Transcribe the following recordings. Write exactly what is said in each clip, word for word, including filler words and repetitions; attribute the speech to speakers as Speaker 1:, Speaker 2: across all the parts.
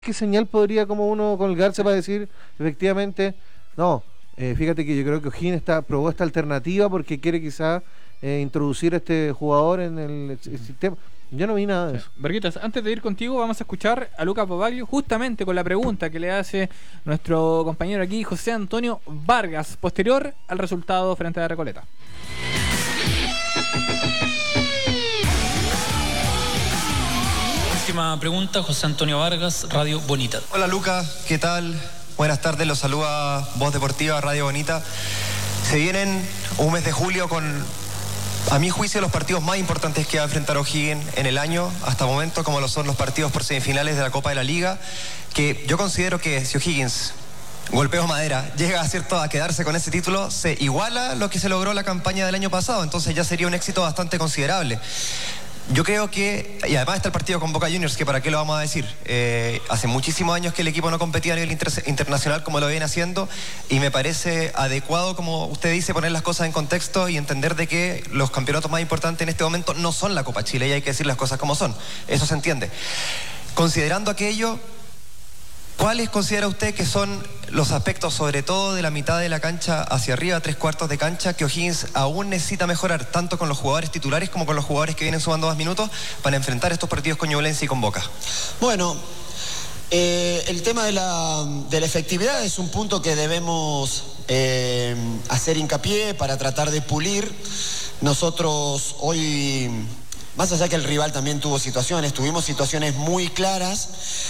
Speaker 1: ¿Qué señal podría como uno colgarse para decir, efectivamente, no, eh, fíjate que yo creo que O'Higgins está, probó esta alternativa porque quiere quizá eh, introducir a este jugador en el, el sistema? Yo no vi nada de eso.
Speaker 2: Berguitas, antes de ir contigo vamos a escuchar a Lucas Bobaglio justamente con la pregunta que le hace nuestro compañero aquí, José Antonio Vargas, posterior al resultado frente a la Recoleta.
Speaker 3: Última pregunta, José Antonio Vargas, Radio Bonita.
Speaker 4: Hola Lucas, ¿qué tal? Buenas tardes, los saluda Voz Deportiva, Radio Bonita. Se vienen un mes de julio con, a mi juicio, los partidos más importantes que va a enfrentar O'Higgins en el año hasta el momento, como lo son los partidos por semifinales de la Copa de la Liga, que yo considero que si O'Higgins, golpeo madera, llega a, cierto, a quedarse con ese título, se iguala lo que se logró la campaña del año pasado, entonces ya sería un éxito bastante considerable. Yo creo que, y además está el partido con Boca Juniors, que para qué lo vamos a decir, eh, hace muchísimos años que el equipo no competía a nivel inter internacional como lo viene haciendo, y me parece adecuado, como usted dice, poner las cosas en contexto y entender de que los campeonatos más importantes en este momento no son la Copa Chile, y hay que decir las cosas como son, eso se entiende. Considerando aquello, ¿cuáles considera usted que son los aspectos, sobre todo de la mitad de la cancha hacia arriba, tres cuartos de cancha, que O'Higgins aún necesita mejorar, tanto con los jugadores titulares como con los jugadores que vienen sumando dos minutos, para enfrentar estos partidos con Ñublense y con Boca?
Speaker 5: Bueno, eh, el tema de la, de la efectividad es un punto que debemos eh, hacer hincapié para tratar de pulir. Nosotros hoy, más allá que el rival también tuvo situaciones, tuvimos situaciones muy claras,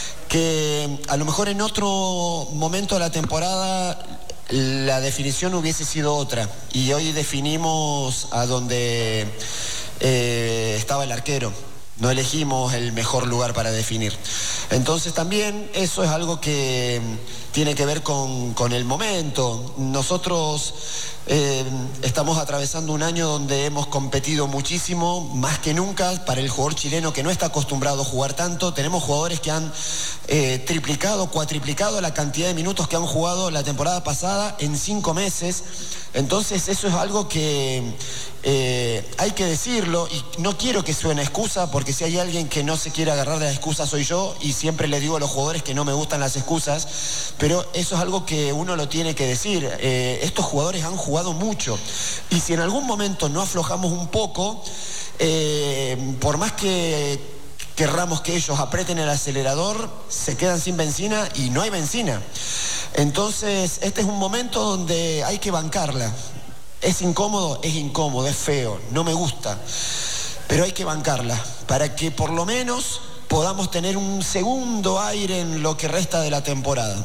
Speaker 5: que a lo mejor en otro momento de la temporada la definición hubiese sido otra, y hoy definimos a donde eh, estaba el arquero, no elegimos el mejor lugar para definir. Entonces también eso es algo que tiene que ver con, con el momento. Nosotros eh, estamos atravesando un año donde hemos competido muchísimo, más que nunca, para el jugador chileno que no está acostumbrado a jugar tanto. Tenemos jugadores que han eh, triplicado, cuatriplicado la cantidad de minutos que han jugado la temporada pasada en cinco meses. Entonces eso es algo que eh, hay que decirlo, y no quiero que suene excusa, porque si hay alguien que no se quiere agarrar de la excusa soy yo, y siempre le digo a los jugadores que no me gustan las excusas, pero eso es algo que uno lo tiene que decir. Eh, estos jugadores han jugado mucho, y si en algún momento no aflojamos un poco, eh, por más que querramos que ellos aprieten el acelerador, se quedan sin benzina y no hay benzina. Entonces este es un momento donde hay que bancarla. Es incómodo, es incómodo, es feo, no me gusta, pero hay que bancarla para que por lo menos podamos tener un segundo aire en lo que resta de la temporada.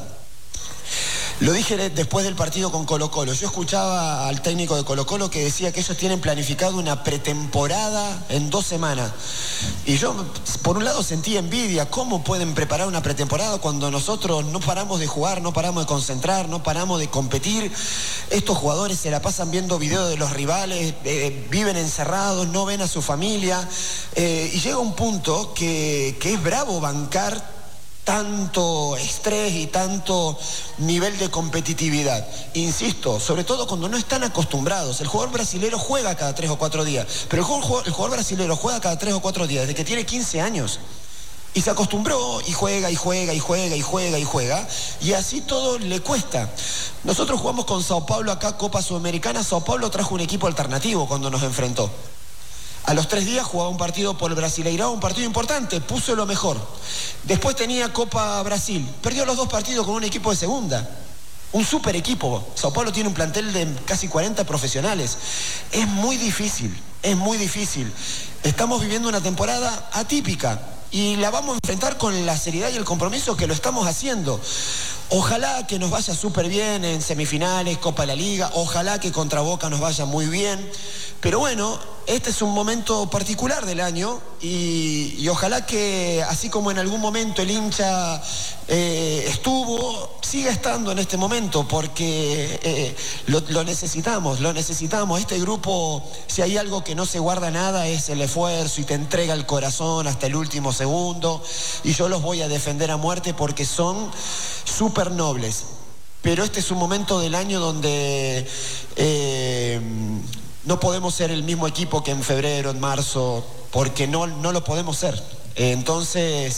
Speaker 5: Lo dije después del partido con Colo-Colo. Yo escuchaba al técnico de Colo-Colo que decía que ellos tienen planificado una pretemporada en dos semanas. Y yo, por un lado, sentí envidia. ¿Cómo pueden preparar una pretemporada cuando nosotros no paramos de jugar, no paramos de concentrar, no paramos de competir? Estos jugadores se la pasan viendo videos de los rivales, eh, viven encerrados, no ven a su familia. Eh, y llega un punto que, que es bravo bancar tanto estrés y tanto nivel de competitividad. Insisto, sobre todo cuando no están acostumbrados. El jugador brasilero juega cada tres o cuatro días, pero el jugador, el jugador brasilero juega cada tres o cuatro días desde que tiene quince años. Y se acostumbró y juega y juega y juega y juega y juega, y así todo le cuesta. Nosotros jugamos con Sao Paulo acá, Copa Sudamericana. Sao Paulo trajo un equipo alternativo cuando nos enfrentó. A los tres días jugaba un partido por el Brasileirão, un partido importante, puso lo mejor. Después tenía Copa Brasil, perdió los dos partidos con un equipo de segunda. Un super equipo. Sao Paulo tiene un plantel de casi cuarenta profesionales. Es muy difícil, es muy difícil. Estamos viviendo una temporada atípica y la vamos a enfrentar con la seriedad y el compromiso que lo estamos haciendo. Ojalá que nos vaya súper bien en semifinales, Copa de la Liga, ojalá que contra Boca nos vaya muy bien, pero bueno, este es un momento particular del año, y, y ojalá que así como en algún momento el hincha eh, estuvo, siga estando en este momento, porque eh, lo, lo necesitamos, lo necesitamos. Este grupo, si hay algo que no se guarda nada, es el esfuerzo, y te entrega el corazón hasta el último segundo, y yo los voy a defender a muerte porque son súper nobles. Pero este es un momento del año donde eh, no podemos ser el mismo equipo que en febrero, en marzo, porque no, no lo podemos ser. Entonces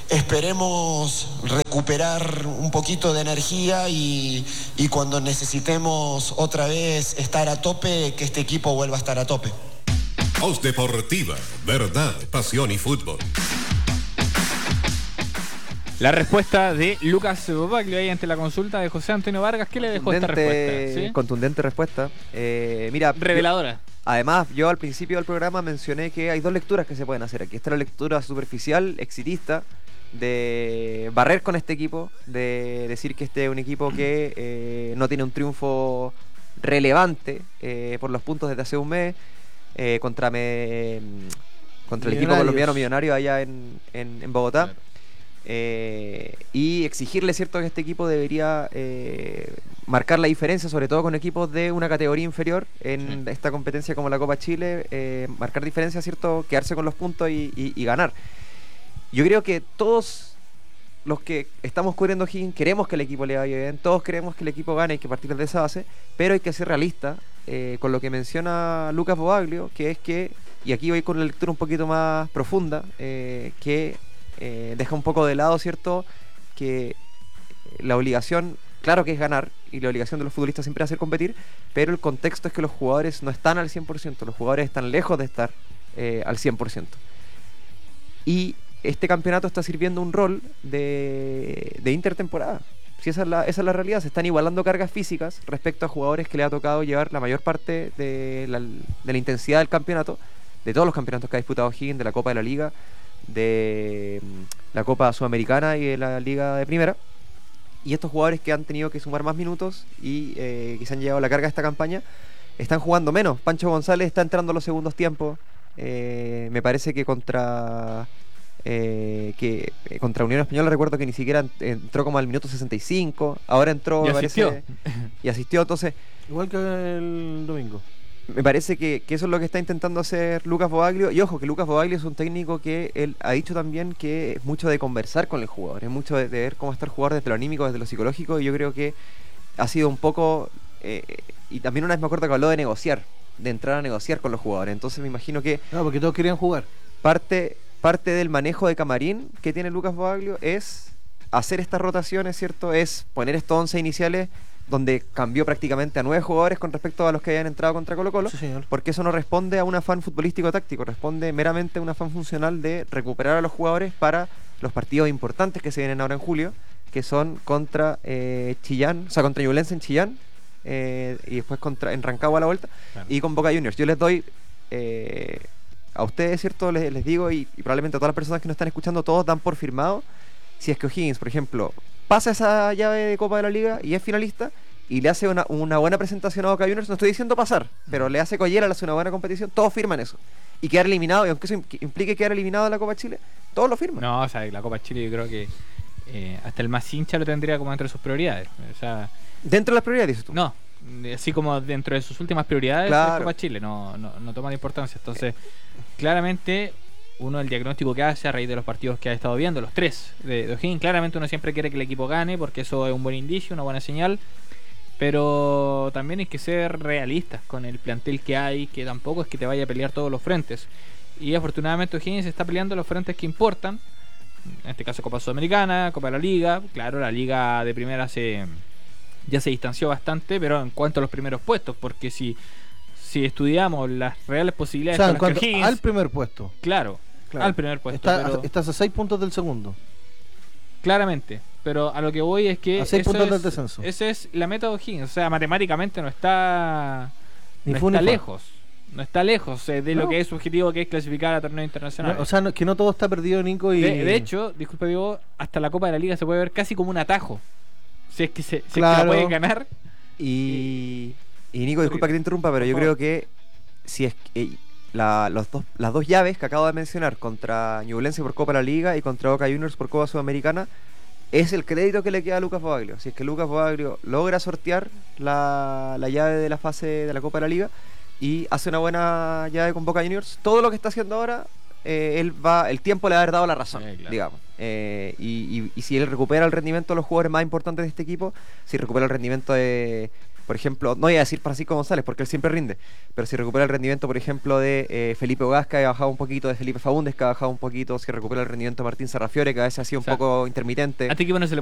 Speaker 5: esperemos recuperar un poquito de energía y, y cuando necesitemos otra vez estar a tope, que este equipo vuelva a estar a tope.
Speaker 6: Voz Deportiva, verdad, pasión y fútbol.
Speaker 2: La respuesta de Lucas Bobaglio ahí ante la consulta de José Antonio Vargas. ¿Qué le dejó esta respuesta? ¿Sí?
Speaker 7: Contundente respuesta. Eh, mira,
Speaker 2: reveladora.
Speaker 7: Yo, además, yo al principio del programa mencioné que hay dos lecturas que se pueden hacer aquí. Está la lectura superficial, exitista, de barrer con este equipo, de decir que este es un equipo que eh, no tiene un triunfo relevante eh, por los puntos desde hace un mes eh, contra, me, contra el equipo colombiano Millonario allá en, en, en Bogotá. Claro. Eh, y exigirle, cierto, que este equipo debería eh, marcar la diferencia, sobre todo con equipos de una categoría inferior en sí. esta competencia como la Copa Chile, eh, marcar diferencia, cierto, quedarse con los puntos y, y, y ganar. Yo creo que todos los que estamos cubriendo O'Higgins queremos que el equipo le vaya bien, todos queremos que el equipo gane y que partir de esa base, pero hay que ser realista eh, con lo que menciona Lucas Bobaglio, que es que, y aquí voy con la lectura un poquito más profunda, eh, que Eh, deja un poco de lado, ¿cierto?, que la obligación, claro que es ganar, y la obligación de los futbolistas siempre es hacer competir, pero el contexto es que los jugadores no están al cien por ciento, los jugadores están lejos de estar eh, al cien por ciento. Y este campeonato está sirviendo un rol de, de intertemporada. Si esa es, la, esa es la realidad, se están igualando cargas físicas respecto a jugadores que le ha tocado llevar la mayor parte de la, de la intensidad del campeonato, de todos los campeonatos que ha disputado O'Higgins, de la Copa de la Liga, de la Copa Sudamericana y de la Liga de Primera, y estos jugadores que han tenido que sumar más minutos y eh, que se han llevado la carga de esta campaña están jugando menos. Pancho González está entrando a los segundos tiempos, eh, me parece que contra eh, que eh, contra Unión Española recuerdo que ni siquiera entró como al minuto sesenta y cinco, ahora entró
Speaker 2: y
Speaker 7: me
Speaker 2: asistió
Speaker 7: parece, y asistió, entonces
Speaker 1: igual que el domingo.
Speaker 7: Me parece que, que eso es lo que está intentando hacer Lucas Bobaglio. Y ojo, que Lucas Bobaglio es un técnico que él ha dicho también que es mucho de conversar con el jugador, es mucho de, de ver cómo está el jugador desde lo anímico, desde lo psicológico. Y yo creo que ha sido un poco... Eh, y también una vez me acuerdo que habló de negociar, de entrar a negociar con los jugadores. Entonces me imagino que...
Speaker 1: No, porque todos querían jugar.
Speaker 7: Parte, parte del manejo de camarín que tiene Lucas Bobaglio es hacer estas rotaciones, ¿cierto? Es poner estos once iniciales donde cambió prácticamente a nueve jugadores con respecto a los que habían entrado contra Colo Colo,
Speaker 1: sí, señor.
Speaker 7: Porque eso no responde a un afán futbolístico táctico, responde meramente a un afán funcional de recuperar a los jugadores para los partidos importantes que se vienen ahora en julio, que son contra eh, Chillán, o sea, contra Ñublense en Chillán, eh, y después contra en Rancagua a la vuelta, claro. Y con Boca Juniors. Yo les doy eh, a ustedes, ¿cierto? Les, les digo, y, y probablemente a todas las personas que nos están escuchando, todos dan por firmado, si es que O'Higgins, por ejemplo, pasa esa llave de Copa de la Liga y es finalista y le hace una, una buena presentación a Boca Juniors, no estoy diciendo pasar, pero le hace collera, le hace una buena competición, todos firman eso. Y quedar eliminado, y aunque eso implique quedar eliminado de la Copa Chile, todos lo firman.
Speaker 2: No, o sea, la Copa Chile yo creo que eh, hasta el más hincha lo tendría como entre sus prioridades. O sea,
Speaker 7: ¿dentro de las prioridades, dices tú?
Speaker 2: No, así como dentro de sus últimas prioridades,
Speaker 7: claro.
Speaker 2: La Copa Chile no, no, no toma la importancia. Entonces, claramente, uno el diagnóstico que hace a raíz de los partidos que ha estado viendo, los tres de, de O'Higgins, claramente uno siempre quiere que el equipo gane, porque eso es un buen indicio, una buena señal. Pero también hay que ser realistas con el plantel que hay, que tampoco es que te vaya a pelear todos los frentes. Y afortunadamente O'Higgins está peleando los frentes que importan. En este caso Copa Sudamericana, Copa de la Liga. Claro, la Liga de Primera se ya se distanció bastante, pero en cuanto a los primeros puestos, porque si, si estudiamos las reales posibilidades,
Speaker 1: o sea, en
Speaker 2: con las
Speaker 1: cuanto
Speaker 2: que O'Higgins,
Speaker 1: al primer puesto.
Speaker 2: Claro, claro, al primer puesto.
Speaker 1: Está,
Speaker 2: pero,
Speaker 1: estás a seis puntos del segundo.
Speaker 2: Claramente. Pero a lo que voy es que
Speaker 1: a seis puntos
Speaker 2: es,
Speaker 1: del descenso.
Speaker 2: Esa es la meta de O'Higgins. O sea, matemáticamente no está,
Speaker 1: ni
Speaker 2: no está lejos. No está lejos eh, de no. lo que es su objetivo, que es clasificar a torneo internacional.
Speaker 1: No, o sea, no, que no todo está perdido, Nico. Y...
Speaker 2: De, de hecho, disculpa, digo, hasta la Copa de la Liga se puede ver casi como un atajo. Si es que se, si
Speaker 1: claro.
Speaker 2: es que la pueden ganar.
Speaker 7: Y, y Nico, disculpa que te interrumpa, pero yo creo que si es que la, los dos, las dos llaves que acabo de mencionar, contra Ñublense por Copa de la Liga y contra Boca Juniors por Copa Sudamericana, es el crédito que le queda a Lucas Bobaglio. Si es que Lucas Bobaglio logra sortear la, la llave de la fase de la Copa de la Liga y hace una buena llave con Boca Juniors, todo lo que está haciendo ahora, eh, él va, el tiempo le va a haber dado la razón, sí, claro. digamos. Eh, y, y, y si él recupera el rendimiento de los jugadores más importantes de este equipo, si recupera el rendimiento de, por ejemplo, no voy a decir Francisco González porque él siempre rinde, pero si recupera el rendimiento, por ejemplo, de eh, Felipe Ogasca, que ha bajado un poquito, de Felipe Faúndez, que ha bajado un poquito, si recupera el rendimiento de Martín Sarrafiore, que a veces ha sido un
Speaker 2: O sea,
Speaker 7: poco intermitente.
Speaker 2: a este equipo no se le